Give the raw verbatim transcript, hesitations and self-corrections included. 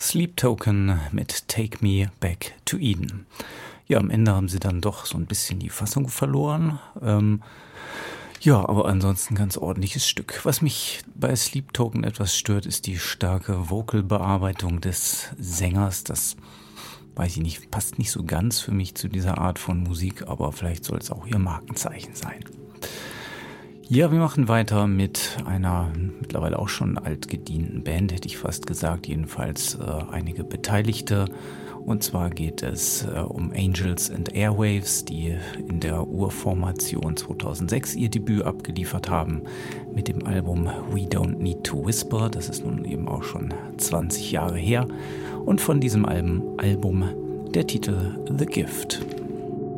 Sleep Token mit Take Me Back to Eden. Ja, am Ende haben sie dann doch so ein bisschen die Fassung verloren. Ähm, ja, aber ansonsten ganz ordentliches Stück. Was mich bei Sleep Token etwas stört, ist die starke Vocal-Bearbeitung des Sängers. Das, weiß ich nicht, passt nicht so ganz für mich zu dieser Art von Musik, aber vielleicht soll es auch ihr Markenzeichen sein. Ja, wir machen weiter mit einer mittlerweile auch schon altgedienten Band, hätte ich fast gesagt, jedenfalls äh, einige Beteiligte. Und zwar geht es äh, um Angels and Airwaves, die in der Urformation zweitausendsechs ihr Debüt abgeliefert haben mit dem Album We Don't Need to Whisper. Das ist nun eben auch schon zwanzig Jahre her. Und von diesem Album, Album der Titel The Gift.